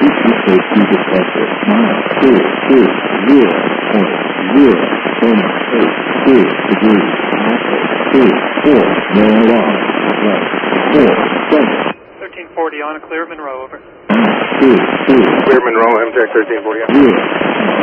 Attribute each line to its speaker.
Speaker 1: 1340 on a clear Monroe, over.
Speaker 2: Clear Monroe, MTech 1340.